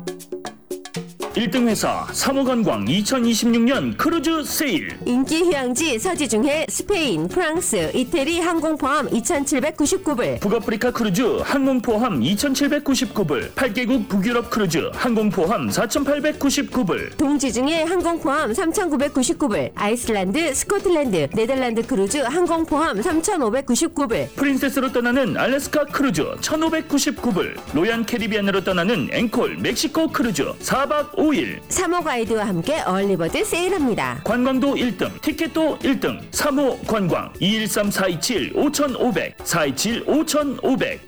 1등 회사 사모관광 2026년 크루즈 세일. 인기 휴양지 서지 중에 스페인, 프랑스, 이태리 항공 포함 2,799불. 북아프리카 크루즈 항공 포함 2,799불. 8개국 북유럽 크루즈 항공 포함 4,899불. 동지 중에 항공 포함 3,999불. 아이슬란드, 스코틀랜드, 네덜란드 크루즈 항공 포함 3,599불. 프린세스로 떠나는 알래스카 크루즈 1,599불. 로얄 캐리비안으로 떠나는 앵콜 멕시코 크루즈 4박 5일. 사모 가이드와 함께 얼리버드 세일합니다. 관광도 1등, 티켓도 1등. 사모 관광 213-427-5500 427-5500.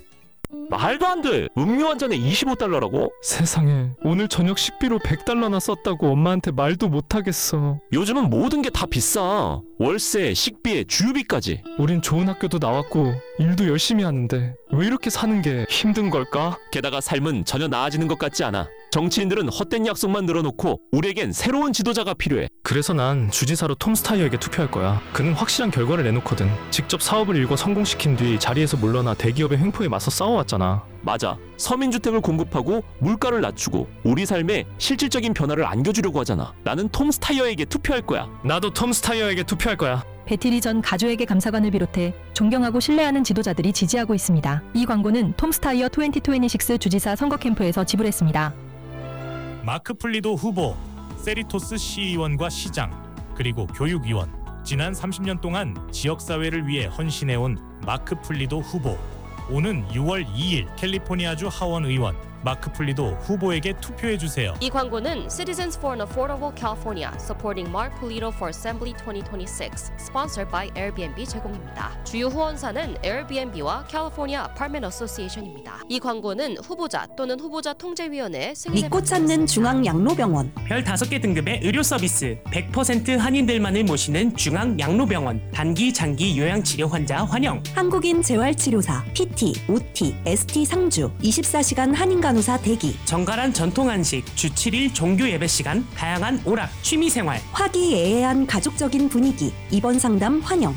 말도 안 돼. 음료 한 잔에 $25라고? 세상에, 오늘 저녁 식비로 $100나 썼다고 엄마한테 말도 못하겠어. 요즘은 모든 게 다 비싸. 월세, 식비에 주유비까지. 우린 좋은 학교도 나왔고 일도 열심히 하는데 왜 이렇게 사는 게 힘든 걸까? 게다가 삶은 전혀 나아지는 것 같지 않아. 정치인들은 헛된 약속만 늘어놓고 우리에겐 새로운 지도자가 필요해. 그래서 난 주지사로 톰 스타이어에게 투표할 거야. 그는 확실한 결과를 내놓거든. 직접 사업을 일궈 성공시킨 뒤 자리에서 물러나 대기업의 횡포에 맞서 싸워왔잖아. 맞아. 서민주택을 공급하고 물가를 낮추고 우리 삶에 실질적인 변화를 안겨주려고 하잖아. 나는 톰 스타이어에게 투표할 거야. 나도 톰 스타이어에게 투표할 거야. 배티리 전 가조에게 감사관을 비롯해 존경하고 신뢰하는 지도자들이 지지하고 있습니다. 이 광고는 톰 스타이어 2026 주지사 선거 캠프에서 지불했습니다. 마크 플리도 후보, 세리토스 시의원과 시장, 그리고 교육위원. 지난 30년 동안 지역사회를 위해 헌신해온 마크 플리도 후보. 오는 6월 2일 캘리포니아주 하원 의원 마크 플리도 후보에게 투표해주세요. 이 광고는 Citizens for an Affordable California Supporting Mark Polito for Assembly 2026 Sponsored by Airbnb 제공입니다. 주요 후원사는 Airbnb와 California Apartment Association입니다. 이 광고는 후보자 또는 후보자 통제위원회 승인을 믿고 찾는 중앙양로병원. 별 5개 등급의 의료 서비스, 100% 한인들만을 모시는 중앙양로병원. 단기, 장기 요양치료 환자 환영. 한국인 재활치료사, PT, OT, ST 상주, 24시간 한인간 간호사 대기. 정갈한 전통 한식, 주 7일 종교 예배 시간, 다양한 오락, 취미생활. 화기애애한 가족적인 분위기. 입원 상담 환영.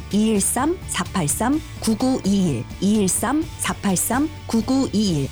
213-483-9921 213-483-9921.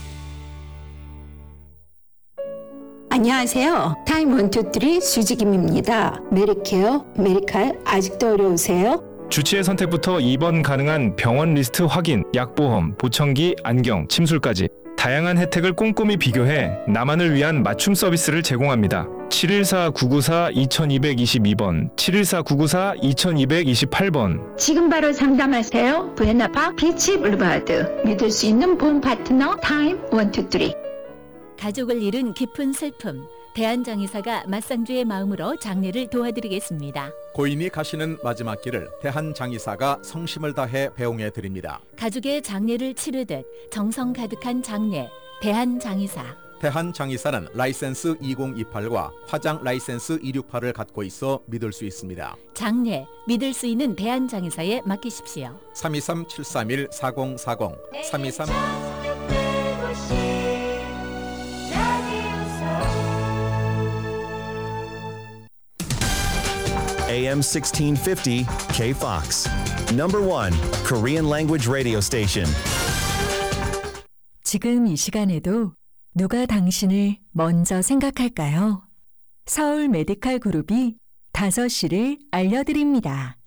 안녕하세요. 타임 123 수지김입니다. 메디케어, 메디칼 아직도 어려우세요? 주치의 선택부터 입원 가능한 병원 리스트 확인, 약보험, 보청기, 안경, 침술까지 다양한 혜택을 꼼꼼히 비교해 나만을 위한 맞춤 서비스를 제공합니다. 714-994-2222번, 714-994-2228번. 지금 바로 상담하세요. 부에나파 비치 블루바드. 믿을 수 있는 보험 파트너 타임 123. 가족을 잃은 깊은 슬픔. 대한장의사가 맞상주의 마음으로 장례를 도와드리겠습니다. 고인이 가시는 마지막 길을 대한장의사가 성심을 다해 배웅해 드립니다. 가족의 장례를 치르듯 정성 가득한 장례, 대한장의사. 대한장의사는 라이센스 2028과 화장 라이센스 268을 갖고 있어 믿을 수 있습니다. 장례, 믿을 수 있는 대한장의사에 맡기십시오. 323-731-4040 323 AM 1650 KFOX. Number 1 Korean language radio station. 지금 이 시간에도 누가 당신을 먼저 생각할까요? 서울 메디칼 그룹이 5시를 알려드립니다.